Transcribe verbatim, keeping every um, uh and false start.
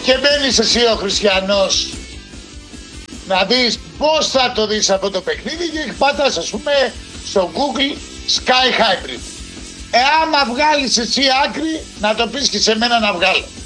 Και μπαίνεις εσύ ο Χριστιανός να δεις πώς θα το δεις αυτό το παιχνίδι και πατάς ας πούμε στο Google Sky Hybrid. Εάν βγάλεις εσύ άκρη, να το πεις και σε μένα να βγάλω.